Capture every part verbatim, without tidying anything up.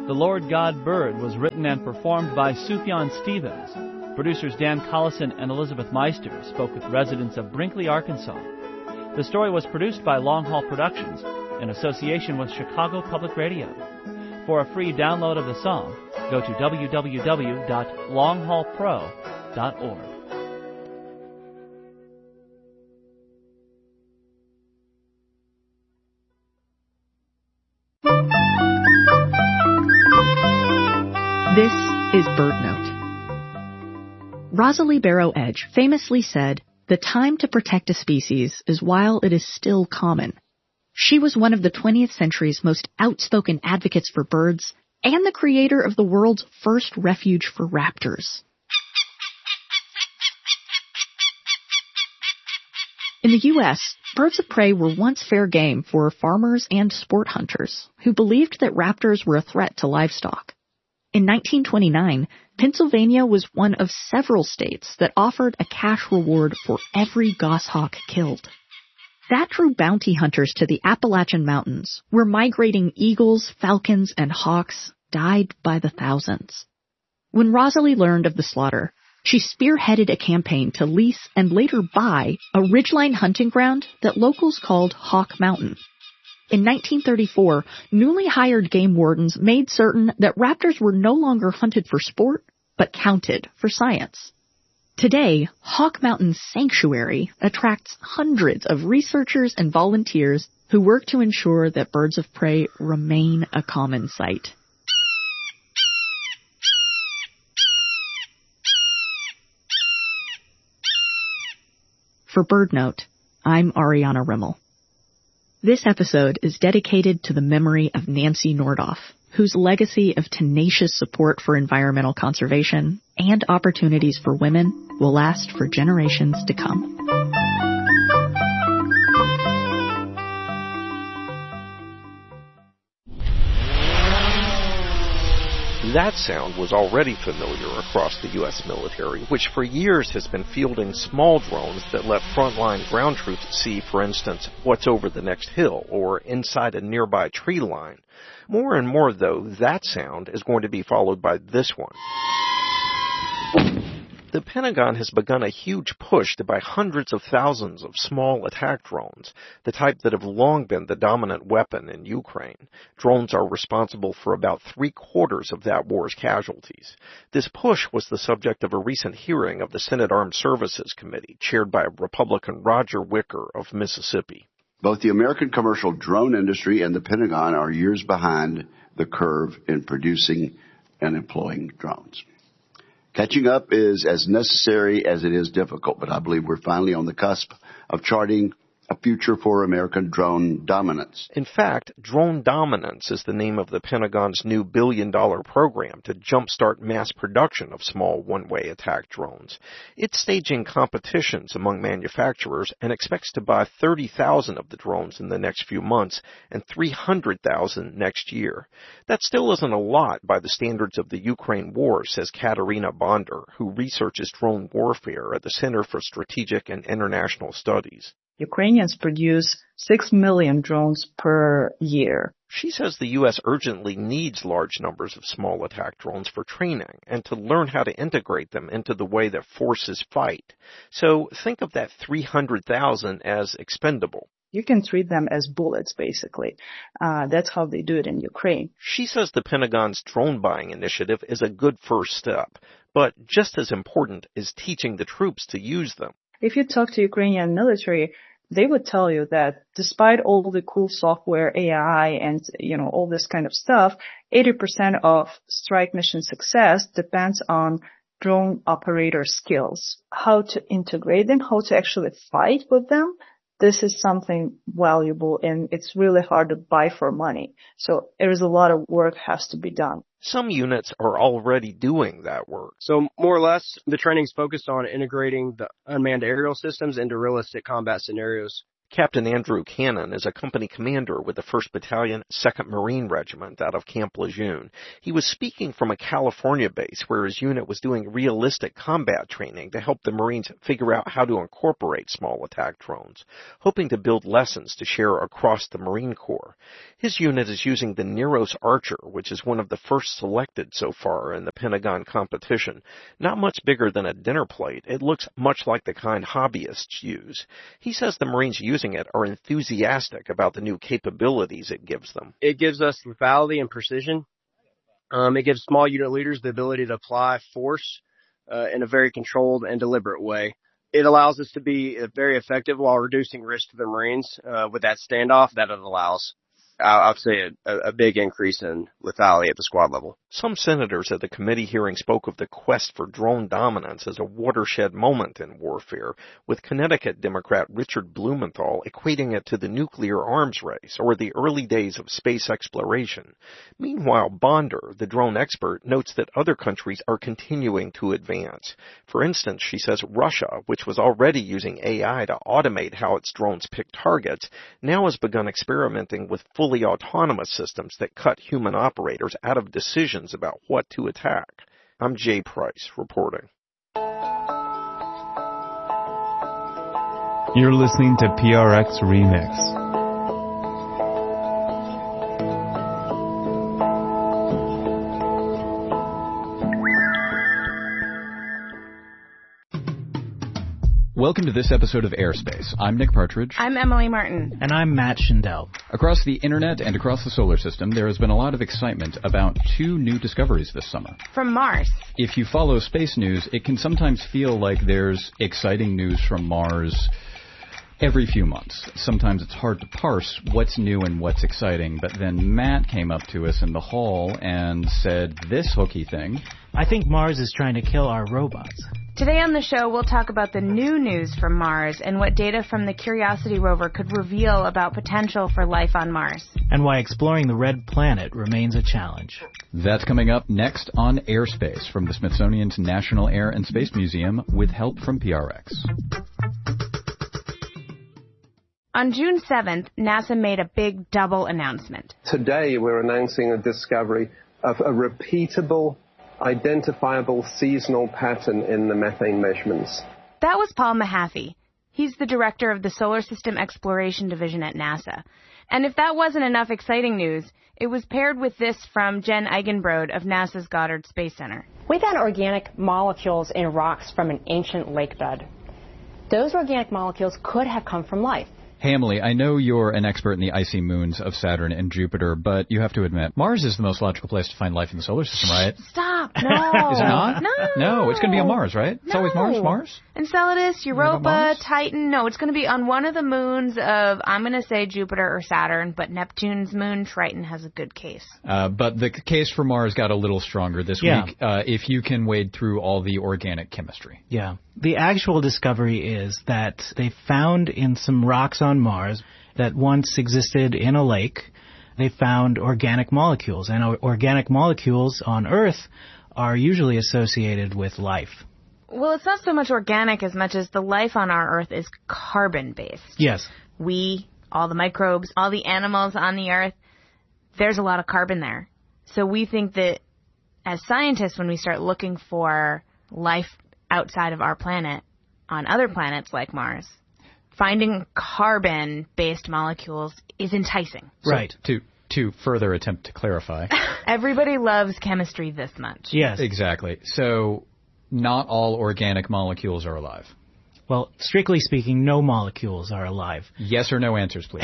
The Lord God Bird was written and performed by Sufjan Stevens. Producers Dan Collison and Elizabeth Meister spoke with residents of Brinkley, Arkansas. The story was produced by Long Haul Productions in association with Chicago Public Radio. For a free download of the song, go to w w w dot long haul pro dot org. This is BirdNote. Rosalie Barrow Edge famously said, "The time to protect a species is while it is still common." She was one of the twentieth century's most outspoken advocates for birds and the creator of the world's first refuge for raptors. In the U S, birds of prey were once fair game for farmers and sport hunters who believed that raptors were a threat to livestock. In nineteen twenty-nine, Pennsylvania was one of several states that offered a cash reward for every goshawk killed. That drew bounty hunters to the Appalachian Mountains, where migrating eagles, falcons, and hawks died by the thousands. When Rosalie learned of the slaughter, she spearheaded a campaign to lease and later buy a ridgeline hunting ground that locals called Hawk Mountain. In nineteen thirty-four, newly hired game wardens made certain that raptors were no longer hunted for sport, but counted for science. Today, Hawk Mountain Sanctuary attracts hundreds of researchers and volunteers who work to ensure that birds of prey remain a common sight. For BirdNote, I'm Ariana Rimmel. This episode is dedicated to the memory of Nancy Nordoff, whose legacy of tenacious support for environmental conservation and opportunities for women will last for generations to come. That sound was already familiar across the U S military, which for years has been fielding small drones that let frontline ground troops see, for instance, what's over the next hill or inside a nearby tree line. More and more, though, that sound is going to be followed by this one. The Pentagon has begun a huge push to buy hundreds of thousands of small attack drones, the type that have long been the dominant weapon in Ukraine. Drones are responsible for about three-quarters of that war's casualties. This push was the subject of a recent hearing of the Senate Armed Services Committee, chaired by Republican Roger Wicker of Mississippi. Both the American commercial drone industry and the Pentagon are years behind the curve in producing and employing drones. Catching up is as necessary as it is difficult, but I believe we're finally on the cusp of charting a future for American drone dominance. In fact, Drone Dominance is the name of the Pentagon's new billion-dollar program to jumpstart mass production of small one-way attack drones. It's staging competitions among manufacturers and expects to buy thirty thousand of the drones in the next few months and three hundred thousand next year. That still isn't a lot by the standards of the Ukraine war, says Katerina Bonder, who researches drone warfare at the Center for Strategic and International Studies. Ukrainians produce six million drones per year. She says the U S urgently needs large numbers of small attack drones for training and to learn how to integrate them into the way that forces fight. So think of that three hundred thousand as expendable. You can treat them as bullets, basically. Uh, that's how they do it in Ukraine. She says the Pentagon's drone buying initiative is a good first step, but just as important is teaching the troops to use them. If you talk to Ukrainian military, they would tell you that despite all the cool software, A I, and, you know, all this kind of stuff, eighty percent of strike mission success depends on drone operator skills. How to integrate them, how to actually fight with them. This is something valuable, and it's really hard to buy for money. So there is a lot of work has to be done. Some units are already doing that work. So more or less, the training's focused on integrating the unmanned aerial systems into realistic combat scenarios. Captain Andrew Cannon is a company commander with the first Battalion, second Marine Regiment out of Camp Lejeune. He was speaking from a California base where his unit was doing realistic combat training to help the Marines figure out how to incorporate small attack drones, hoping to build lessons to share across the Marine Corps. His unit is using the Neros Archer, which is one of the first selected so far in the Pentagon competition. Not much bigger than a dinner plate, it looks much like the kind hobbyists use. He says the Marines using it are enthusiastic about the new capabilities it gives them. It gives us lethality and precision. Um, it gives small unit leaders the ability to apply force uh, in a very controlled and deliberate way. It allows us to be very effective while reducing risk to the Marines uh, with that standoff that it allows. I'd say a, a big increase in lethality at the squad level. Some senators at the committee hearing spoke of the quest for drone dominance as a watershed moment in warfare, with Connecticut Democrat Richard Blumenthal equating it to the nuclear arms race or the early days of space exploration. Meanwhile, Bonder, the drone expert, notes that other countries are continuing to advance. For instance, she says Russia, which was already using A I to automate how its drones pick targets, now has begun experimenting with full autonomous systems that cut human operators out of decisions about what to attack. I'm Jay Price, reporting. You're listening to P R X Remix. Welcome to this episode of Airspace. I'm Nick Partridge. I'm Emily Martin. And I'm Matt Schindel. Across the internet and across the solar system, there has been a lot of excitement about two new discoveries this summer. From Mars. If you follow space news, it can sometimes feel like there's exciting news from Mars every few months. Sometimes it's hard to parse what's new and what's exciting, but then Matt came up to us in the hall and said this hooky thing. I think Mars is trying to kill our robots. Today on the show, we'll talk about the new news from Mars and what data from the Curiosity rover could reveal about potential for life on Mars. And why exploring the red planet remains a challenge. That's coming up next on Airspace from the Smithsonian's National Air and Space Museum with help from P R X. On June seventh, NASA made a big double announcement. Today, we're announcing a discovery of a repeatable, identifiable seasonal pattern in the methane measurements. That was Paul Mahaffey. He's the director of the Solar System Exploration Division at NASA. And if that wasn't enough exciting news, it was paired with this from Jen Eigenbrode of NASA's Goddard Space Center. We found organic molecules in rocks from an ancient lake bed. Those organic molecules could have come from life. Hey, Emily, I know you're an expert in the icy moons of Saturn and Jupiter, but you have to admit, Mars is the most logical place to find life in the solar system, right? Stop. No. Is it not? No. No, it's going to be on Mars, right? It's no. always Mars, Mars? Enceladus, Europa, Titan. No, it's going to be on one of the moons of, I'm going to say Jupiter or Saturn, but Neptune's moon, Triton, has a good case. Uh, but the case for Mars got a little stronger this yeah. week, uh, if you can wade through all the organic chemistry. Yeah. The actual discovery is that they found in some rocks on Mars that once existed in a lake, they found organic molecules. And organic molecules on Earth are usually associated with life. Well, it's not so much organic as much as the life on our Earth is carbon-based. Yes. We, all the microbes, all the animals on the Earth, there's a lot of carbon there. So we think that as scientists, when we start looking for life outside of our planet, on other planets like Mars, finding carbon-based molecules is enticing. Right. So to to further attempt to clarify. Everybody loves chemistry this much. Yes. Exactly. So not all organic molecules are alive. Well, strictly speaking, no molecules are alive. Yes or no answers, please.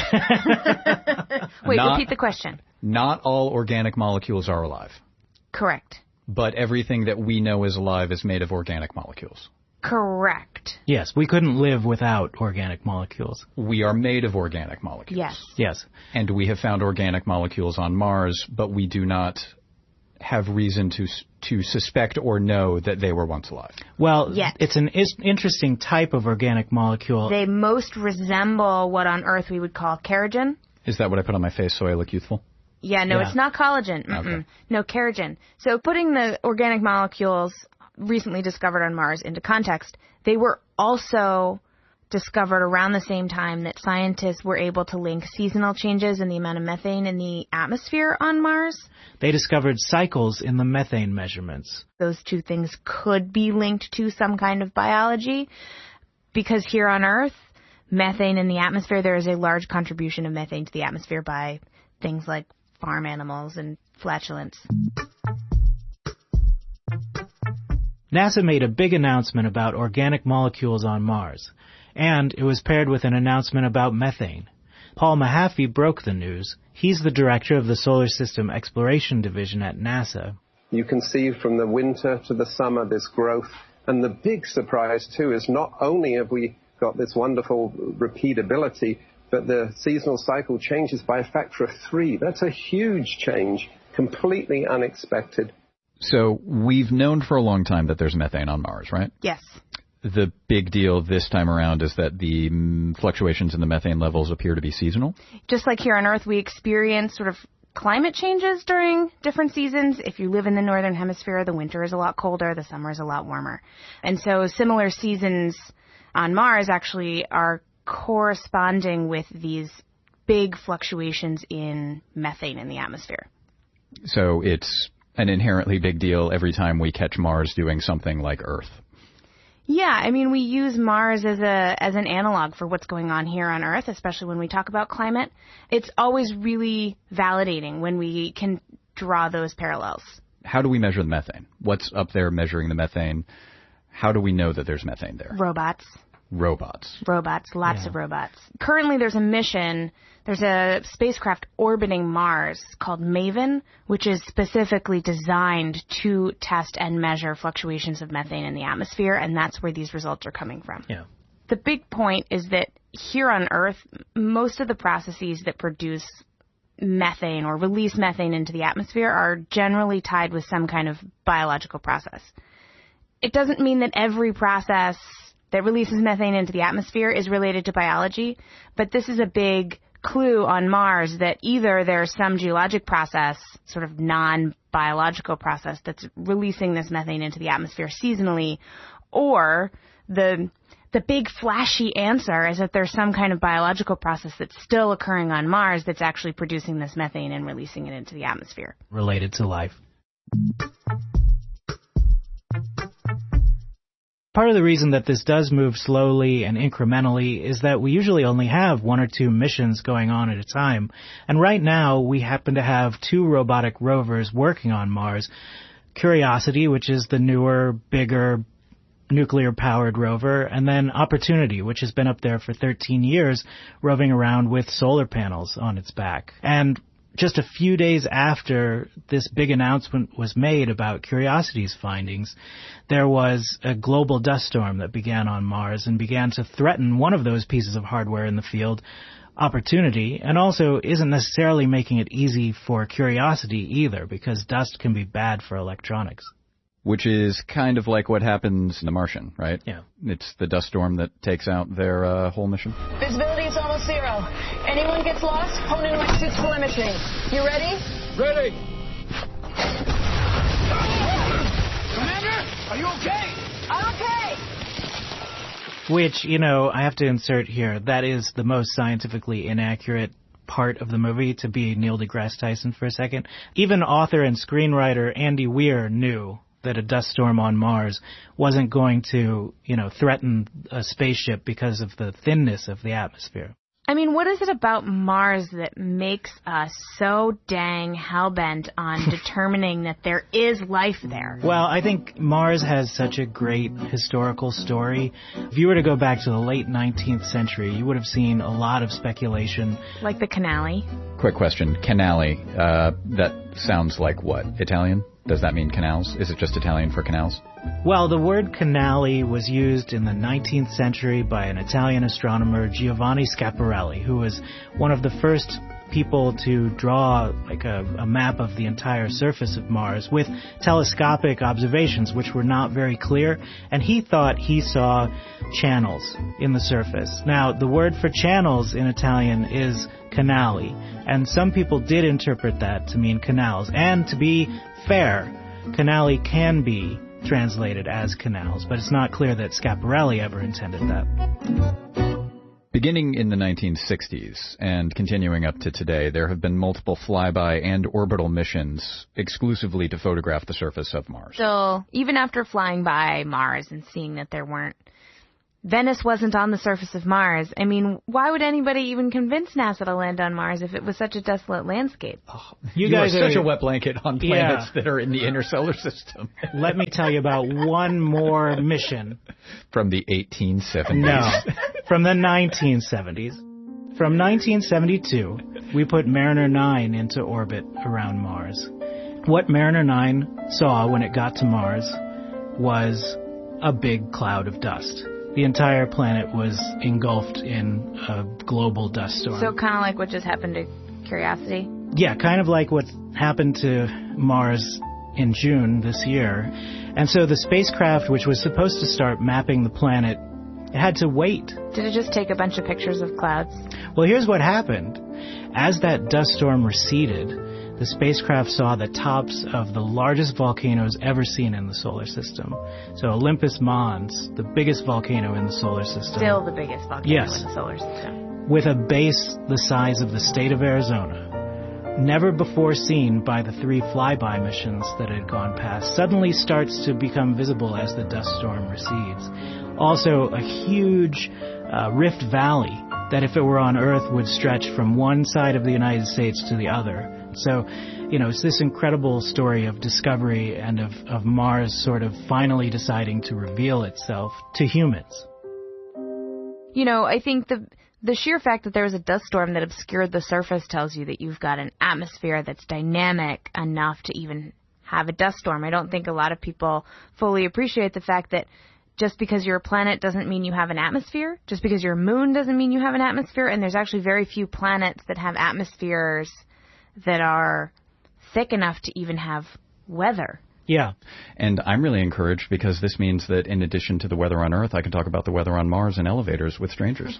Wait, not, repeat the question. Not all organic molecules are alive. Correct. But everything that we know is alive is made of organic molecules. Correct. Yes, we couldn't live without organic molecules. We are made of organic molecules. Yes. Yes. And we have found organic molecules on Mars, but we do not have reason to to suspect or know that they were once alive. Well, yes. It's an is- interesting type of organic molecule. They most resemble what on Earth we would call kerogen. Is that what I put on my face so I look youthful? Yeah, no, yeah. It's not collagen. Mm-mm. Okay. No, kerogen. So putting the organic molecules recently discovered on Mars into context, they were also discovered around the same time that scientists were able to link seasonal changes in the amount of methane in the atmosphere on Mars. They discovered cycles in the methane measurements. Those two things could be linked to some kind of biology, because here on Earth, methane in the atmosphere, there is a large contribution of methane to the atmosphere by things like farm animals and flatulence. NASA made a big announcement about organic molecules on Mars, and it was paired with an announcement about methane. Paul Mahaffey broke the news. He's the director of the Solar System Exploration Division at NASA. You can see from the winter to the summer this growth, and the big surprise too is not only have we got this wonderful repeatability, but the seasonal cycle changes by a factor of three. That's a huge change, completely unexpected. So we've known for a long time that there's methane on Mars, right? Yes. The big deal this time around is that the mm, fluctuations in the methane levels appear to be seasonal. Just like here on Earth, we experience sort of climate changes during different seasons. If you live in the northern hemisphere, the winter is a lot colder, the summer is a lot warmer. And so similar seasons on Mars actually are corresponding with these big fluctuations in methane in the atmosphere. So it's an inherently big deal every time we catch Mars doing something like Earth. Yeah, I mean, we use Mars as a as an analog for what's going on here on Earth, especially when we talk about climate. It's always really validating when we can draw those parallels. How do we measure the methane? What's up there measuring the methane? How do we know that there's methane there? Robots. Robots. Robots, lots Yeah. of robots. Currently, there's a mission, there's a spacecraft orbiting Mars called MAVEN, which is specifically designed to test and measure fluctuations of methane in the atmosphere, and that's where these results are coming from. Yeah. The big point is that here on Earth, most of the processes that produce methane or release methane into the atmosphere are generally tied with some kind of biological process. It doesn't mean that every process that releases methane into the atmosphere is related to biology, but this is a big clue on Mars that either there's some geologic process, sort of non-biological process, that's releasing this methane into the atmosphere seasonally, or the the big flashy answer is that there's some kind of biological process that's still occurring on Mars that's actually producing this methane and releasing it into the atmosphere. Related to life. Part of the reason that this does move slowly and incrementally is that we usually only have one or two missions going on at a time. And right now, we happen to have two robotic rovers working on Mars. Curiosity, which is the newer, bigger, nuclear-powered rover, and then Opportunity, which has been up there for thirteen years, roving around with solar panels on its back. And just a few days after this big announcement was made about Curiosity's findings, there was a global dust storm that began on Mars and began to threaten one of those pieces of hardware in the field, Opportunity, and also isn't necessarily making it easy for Curiosity either, because dust can be bad for electronics. Which is kind of like what happens in The Martian, right? Yeah. It's the dust storm that takes out their uh, whole mission. Visibility is almost zero. Anyone gets lost, hone in my suit's telemetry. You ready? Ready! Commander, are you okay? I'm okay! Which, you know, I have to insert here, that is the most scientifically inaccurate part of the movie, to be Neil deGrasse Tyson for a second. Even author and screenwriter Andy Weir knew that a dust storm on Mars wasn't going to, you know, threaten a spaceship because of the thinness of the atmosphere. I mean, what is it about Mars that makes us so dang hellbent on determining that there is life there? Well, I think Mars has such a great historical story. If you were to go back to the late nineteenth century, you would have seen a lot of speculation. Like the Canali? Quick question. Canali, uh, that sounds like what? Italian? Does that mean canals? Is it just Italian for canals? Well, the word canali was used in the nineteenth century by an Italian astronomer, Giovanni Schiaparelli, who was one of the first people to draw like a, a map of the entire surface of Mars with telescopic observations, which were not very clear, and he thought he saw channels in the surface. Now, the word for channels in Italian is canali, and some people did interpret that to mean canals, and to be fair, canali can be translated as canals, but it's not clear that Schiaparelli ever intended that. Beginning in the nineteen sixties and continuing up to today, there have been multiple flyby and orbital missions exclusively to photograph the surface of Mars. So even after flying by Mars and seeing that there weren't, Venice wasn't on the surface of Mars, I mean, why would anybody even convince NASA to land on Mars if it was such a desolate landscape? Oh, you, you guys are such are, a wet blanket on planets yeah. that are in the inner solar system. Let me tell you about one more mission. From the eighteen seventies. No, from the nineteen seventies. From nineteen seventy-two, we put Mariner nine into orbit around Mars. What Mariner nine saw when it got to Mars was a big cloud of dust. The entire planet was engulfed in a global dust storm. So kind of like what just happened to Curiosity? Yeah, kind of like what happened to Mars in June this year. And so the spacecraft, which was supposed to start mapping the planet, it had to wait. Did it just take a bunch of pictures of clouds? Well, here's what happened. As that dust storm receded, the spacecraft saw the tops of the largest volcanoes ever seen in the solar system. So Olympus Mons, the biggest volcano in the solar system. Still the biggest volcano yes, in the solar system. With a base the size of the state of Arizona. Never before seen by the three flyby missions that had gone past, suddenly starts to become visible as the dust storm recedes. Also, a huge uh, rift valley that if it were on Earth would stretch from one side of the United States to the other. So, you know, it's this incredible story of discovery and of, of Mars sort of finally deciding to reveal itself to humans. You know, I think the the sheer fact that there was a dust storm that obscured the surface tells you that you've got an atmosphere that's dynamic enough to even have a dust storm. I don't think a lot of people fully appreciate the fact that just because you're a planet doesn't mean you have an atmosphere. Just because you're a moon doesn't mean you have an atmosphere. And there's actually very few planets that have atmospheres that are thick enough to even have weather. Yeah. And I'm really encouraged because this means that in addition to the weather on Earth, I can talk about the weather on Mars in elevators with strangers.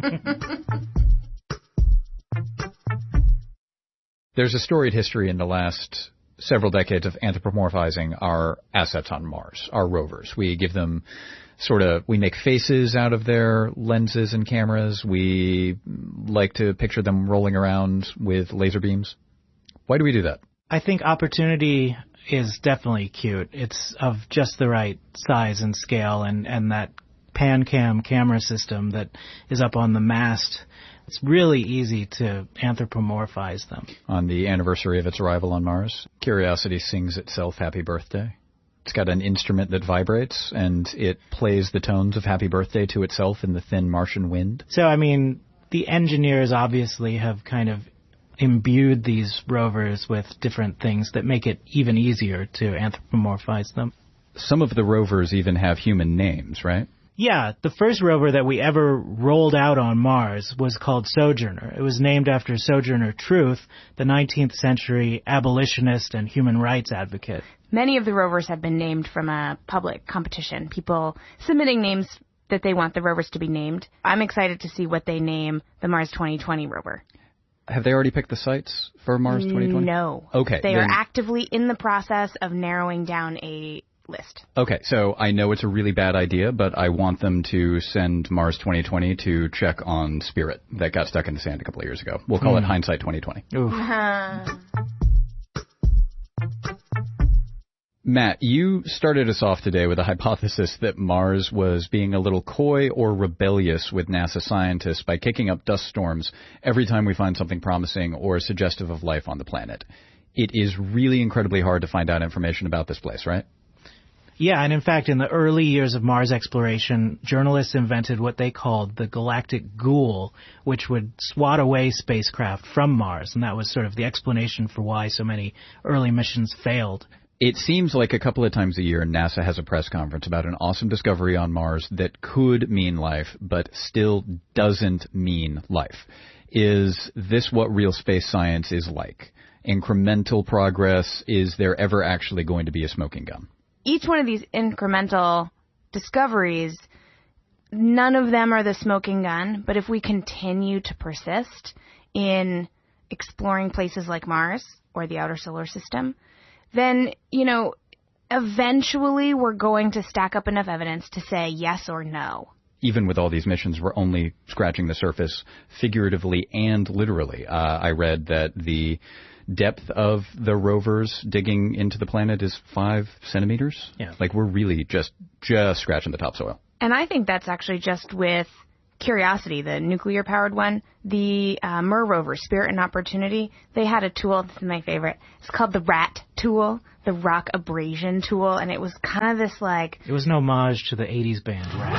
There's a storied history in the last several decades of anthropomorphizing our assets on Mars, our rovers. We give them sort of, we make faces out of their lenses and cameras. We like to picture them rolling around with laser beams. Why do we do that? I think Opportunity is definitely cute. It's of just the right size and scale, and, and that PanCam camera system that is up on the mast. It's really easy to anthropomorphize them. On the anniversary of its arrival on Mars, Curiosity sings itself happy birthday. It's got an instrument that vibrates, and it plays the tones of happy birthday to itself in the thin Martian wind. So, I mean, the engineers obviously have kind of imbued these rovers with different things that make it even easier to anthropomorphize them. Some of the rovers even have human names, right? Yeah, the first rover that we ever rolled out on Mars was called Sojourner. It was named after Sojourner Truth, the nineteenth century abolitionist and human rights advocate. Many of the rovers have been named from a public competition, people submitting names that they want the rovers to be named. I'm excited to see what they name the Mars twenty twenty rover. Have they already picked the sites for Mars twenty twenty? No. Okay. They then... are actively in the process of narrowing down a list. Okay, so I know it's a really bad idea, but I want them to send Mars twenty twenty to check on Spirit that got stuck in the sand a couple of years ago. We'll call mm. it Hindsight twenty twenty. Uh-huh. Matt, you started us off today with a hypothesis that Mars was being a little coy or rebellious with NASA scientists by kicking up dust storms every time we find something promising or suggestive of life on the planet. It is really incredibly hard to find out information about this place, right? Yeah, and in fact, in the early years of Mars exploration, journalists invented what they called the galactic ghoul, which would swat away spacecraft from Mars, and that was sort of the explanation for why so many early missions failed. It seems like a couple of times a year NASA has a press conference about an awesome discovery on Mars that could mean life, but still doesn't mean life. Is this what real space science is like? Incremental progress? Is there ever actually going to be a smoking gun? Each one of these incremental discoveries, none of them are the smoking gun, but if we continue to persist in exploring places like Mars or the outer solar system, then, you know, eventually we're going to stack up enough evidence to say yes or no. even with all these missions, we're only scratching the surface figuratively and literally. Uh, I read that the depth of the rovers digging into the planet is five centimeters. Yeah. Like, we're really just just scratching the topsoil. And I think that's actually just with Curiosity, the nuclear-powered one. The uh, Mir rover, Spirit and Opportunity, they had a tool, this is my favorite, it's called the RAT tool, the Rock Abrasion tool, and it was kind of this, like... It was an homage to the eighties band RAT.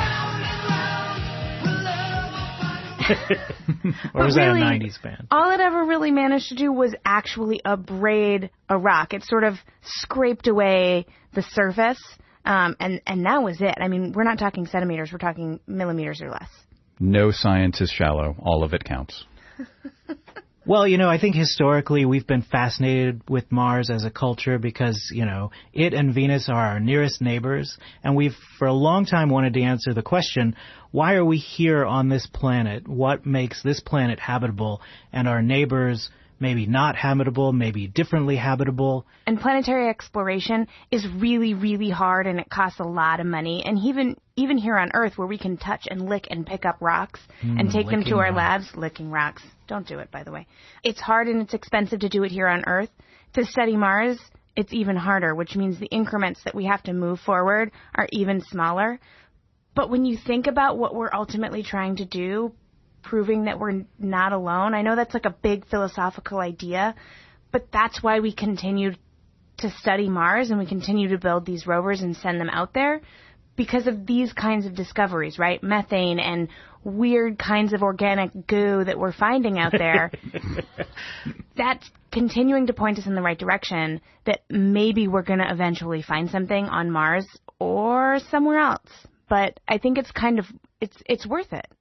Or was really, that a nineties band? All it ever really managed to do was actually abrade a rock. It sort of scraped away the surface, um, and, and that was it. I mean, we're not talking centimeters, we're talking millimeters or less. No science is shallow. All of it counts. Well, you know, I think historically we've been fascinated with Mars as a culture because, you know, it and Venus are our nearest neighbors, and we've for a long time wanted to answer the question, why are we here on this planet? What makes this planet habitable and our neighbors maybe not habitable, maybe differently habitable? And planetary exploration is really, really hard, and it costs a lot of money. And even even here on Earth, where we can touch and lick and pick up rocks mm, and take them to our rocks. labs, licking rocks. Don't do it, by the way. It's hard and it's expensive to do it here on Earth. To study Mars, it's even harder, which means the increments that we have to move forward are even smaller. But when you think about what we're ultimately trying to do, proving that we're not alone, I know that's like a big philosophical idea, but that's why we continue to study Mars and we continue to build these rovers and send them out there, because of these kinds of discoveries, right? Methane and weird kinds of organic goo that we're finding out there. That's continuing to point us in the right direction, that maybe we're going to eventually find something on Mars or somewhere else. But I think it's kind of, it's it's worth it.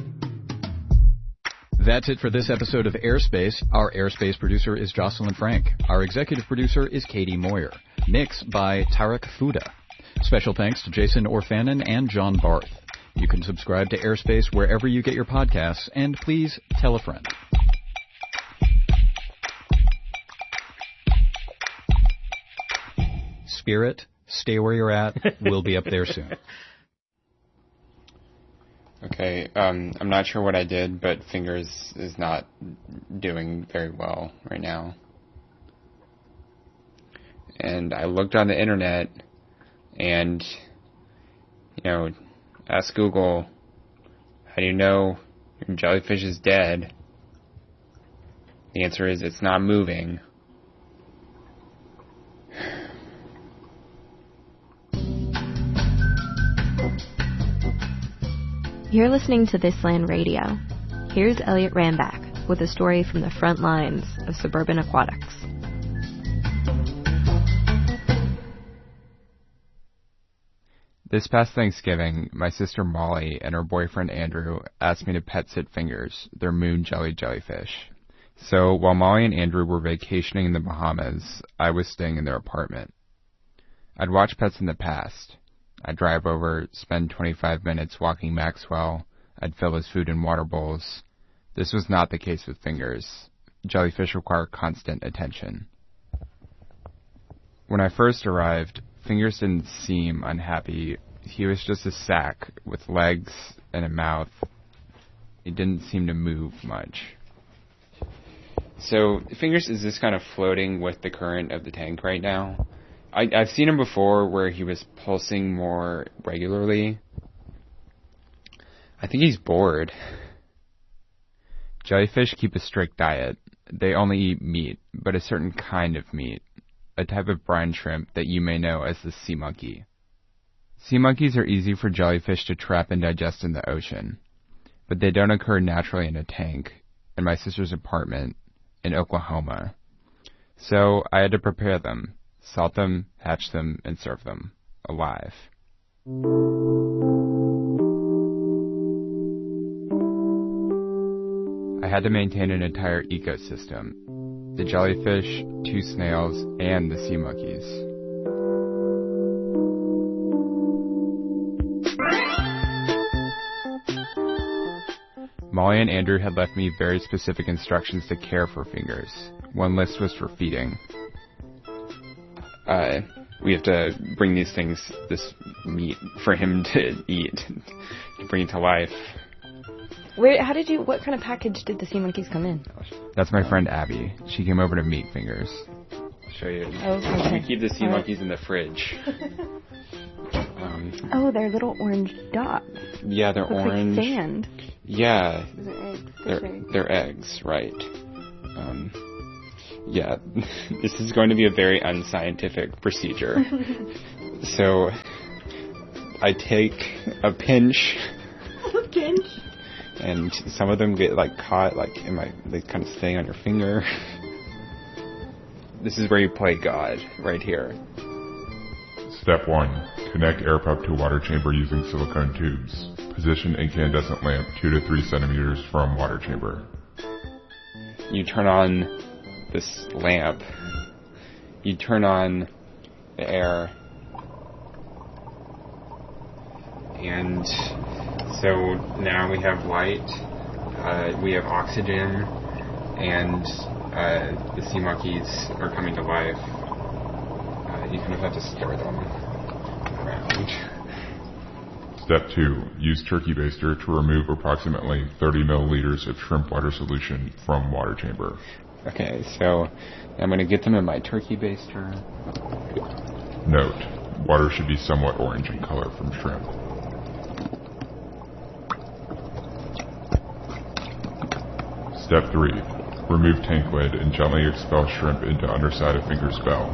That's it for this episode of Airspace. Our Airspace producer is Jocelyn Frank. Our executive producer is Katie Moyer. Mixed by Tarek Fuda. Special thanks to Jason Orfanon and John Barth. You can subscribe to Airspace wherever you get your podcasts, and please tell a friend. Spirit, stay where you're at. We'll be up there soon. Okay, um, I'm not sure what I did, but Fingers is not doing very well right now. And I looked on the internet and, you know, asked Google, how do you know your jellyfish is dead? The answer is it's not moving. You're listening to This Land Radio. Here's Elliot Rambach with a story from the front lines of suburban aquatics. This past Thanksgiving, my sister Molly and her boyfriend Andrew asked me to pet sit Fingers, their moon jelly jellyfish. So while Molly and Andrew were vacationing in the Bahamas, I was staying in their apartment. I'd watched Pets in the past. I'd drive over, spend twenty-five minutes walking Maxwell. I'd fill his food and water bowls. This was not the case with Fingers. Jellyfish require constant attention. When I first arrived, Fingers didn't seem unhappy. He was just a sack with legs and a mouth. He didn't seem to move much. So Fingers is just kind of floating with the current of the tank right now. I, I've seen him before where he was pulsing more regularly. I think he's bored. Jellyfish keep a strict diet. They only eat meat, but a certain kind of meat. A type of brine shrimp that you may know as the sea monkey. Sea monkeys are easy for jellyfish to trap and digest in the ocean, but they don't occur naturally in a tank, in my sister's apartment, in Oklahoma. So I had to prepare them, salt them, hatch them, and serve them, alive. I had to maintain an entire ecosystem. The jellyfish, two snails, and the sea monkeys. Molly and Andrew had left me very specific instructions to care for Fingers. One list was for feeding. Uh, we have to bring these things, this meat for him to eat, to bring it to life. Where? How did you? What kind of package did the sea monkeys come in? That's my friend Abby. She came over to meet Fingers. I'll show you. Oh, okay. We keep the sea All right. monkeys in the fridge. um, Oh, they're little orange dots. yeah, they're Looks orange. like sand. Yeah. Those are eggs. They're, Fish eggs. they're eggs, right. Um, yeah, this is going to be a very unscientific procedure. So, I take a pinch. A pinch? And some of them get like caught, like in my, they kind of stay on your finger. This is where you play God, right here. Step one. Connect air pump to water chamber using silicone tubes. Position incandescent lamp two to three centimeters from water chamber. You turn on this lamp. You turn on the air. And so now we have light, uh, we have oxygen, and uh, the sea monkeys are coming to life. Uh, you kind of have to stir them around. Step two. Use turkey baster to remove approximately thirty milliliters of shrimp water solution from water chamber. Okay, so I'm going to get them in my turkey baster. Note, water should be somewhat orange in color from shrimp. Step three. Remove tank lid and gently expel shrimp into underside of Fingers' bell.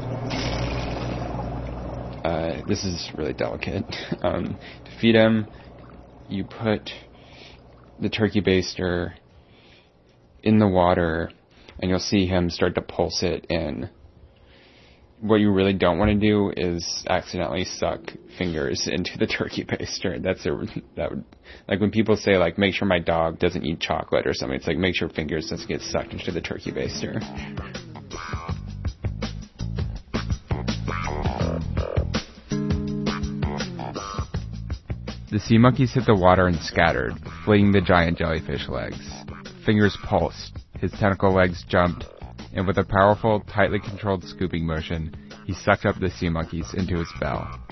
Uh, this is really delicate. Um, to feed him, you put the turkey baster in the water, and you'll see him start to pulse it in. What you really don't want to do is accidentally suck Fingers into the turkey baster. That's a that would like when people say like make sure my dog doesn't eat chocolate or something. It's like make sure Fingers doesn't get sucked into the turkey baster. The sea monkeys hit the water and scattered, fleeing the giant jellyfish legs. Fingers pulsed, his tentacle legs jumped, and with a powerful, tightly controlled scooping motion, he sucked up the sea monkeys into his bell.